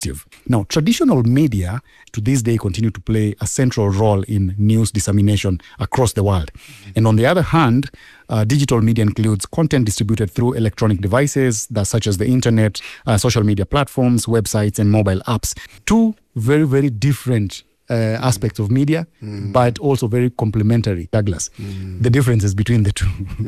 Now, traditional media to this day continue to play a central role in news dissemination across the world. And on the other hand, digital media includes content distributed through electronic devices such as the internet, social media platforms, websites, and mobile apps. Two very, very different aspects of media, but also very complementary. Douglas, the differences between the two.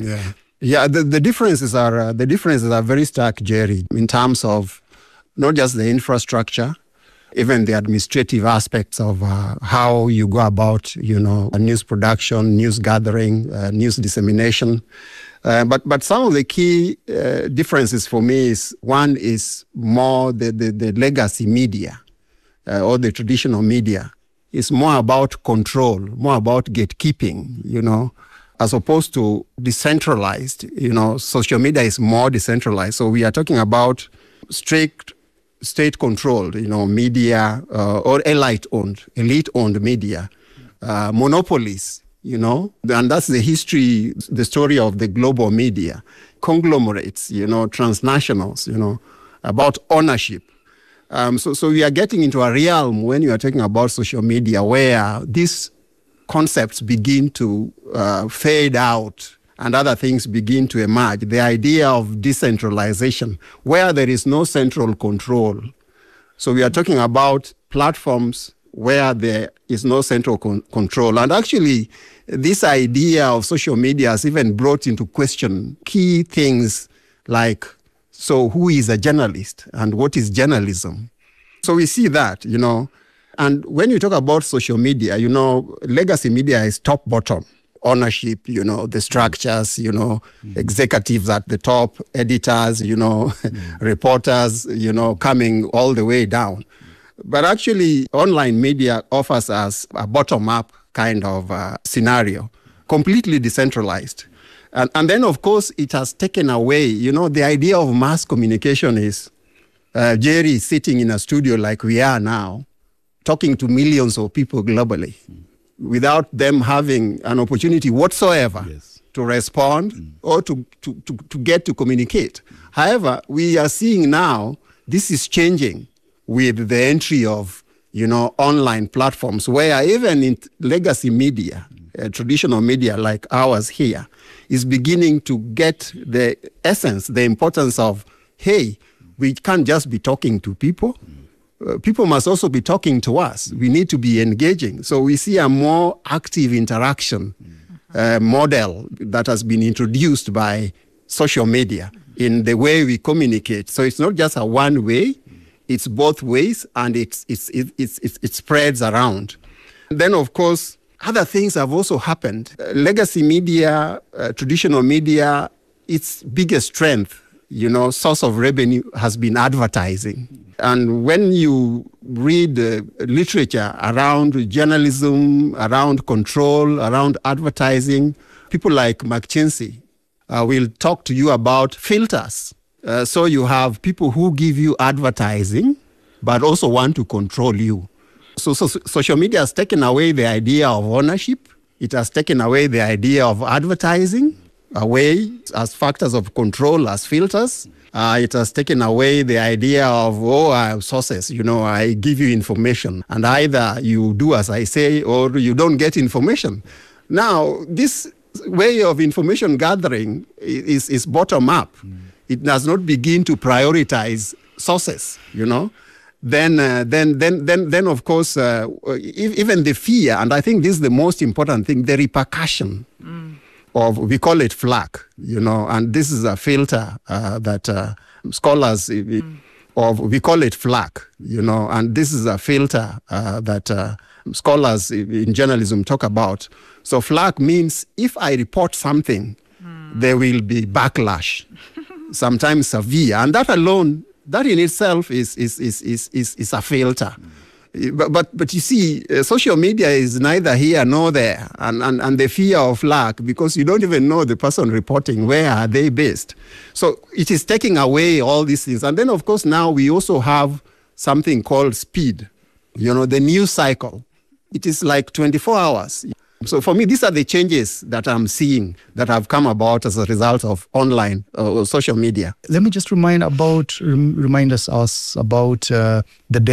The differences are very stark, Jerry, in terms of not just the infrastructure, even the administrative aspects of how you go about, news production, news gathering, news dissemination. But some of the key differences for me is, one is more the legacy media or the traditional media. It's more about control, more about gatekeeping, as opposed to decentralized. Social media is more decentralized. So we are talking about strict state-controlled, media or elite-owned media, monopolies, and that's the story of the global media, conglomerates, transnationals, about ownership. So we are getting into a realm when you are talking about social media where these concepts begin to fade out and other things begin to emerge. The idea of decentralization, where there is no central control. So we are talking about platforms where there is no central control. And actually, this idea of social media has even brought into question key things like, so who is a journalist and what is journalism? So we see that, And when you talk about social media, legacy media is top-bottom. Ownership, the structures, executives at the top, editors, reporters, coming all the way down. But actually, online media offers us a bottom-up kind of scenario, completely decentralized. And then, of course, it has taken away, the idea of mass communication is Jerry sitting in a studio like we are now, talking to millions of people globally, without them having an opportunity whatsoever to respond or to get to communicate. However, we are seeing now this is changing with the entry of, online platforms where even in legacy media, traditional media like ours here, is beginning to get the essence, the importance of, hey, we can't just be talking to people. People must also be talking to us. We need to be engaging. So we see a more active interaction model that has been introduced by social media in the way we communicate. So it's not just a one way, it's both ways, and it spreads around. Then, of course, other things have also happened. Legacy media, traditional media, its biggest strength, source of revenue has been advertising. And when you read literature around journalism, around control, around advertising, people like McKinsey will talk to you about filters. So you have people who give you advertising, but also want to control you. So social media has taken away the idea of ownership. It has taken away the idea of advertising away as factors of control, as filters. It has taken away the idea of, sources, I give you information, and either you do as I say or you don't get information. Now, this way of information gathering is bottom up. It does not begin to prioritize sources, Then of course, even the fear, and I think this is the most important thing, the repercussion of, we call it FLAC, and this is a filter that scholars we call it FLAC, and this is a filter that scholars in journalism talk about. So FLAC means if I report something, there will be backlash, sometimes severe, and that alone, that in itself is a filter. But you see, social media is neither here nor there, and the fear of lack, because you don't even know the person reporting, where are they based. So it is taking away all these things. And then, of course, now we also have something called speed, the news cycle. It is like 24 hours. So for me, these are the changes that I'm seeing that have come about as a result of online social media. Let me just remind us about the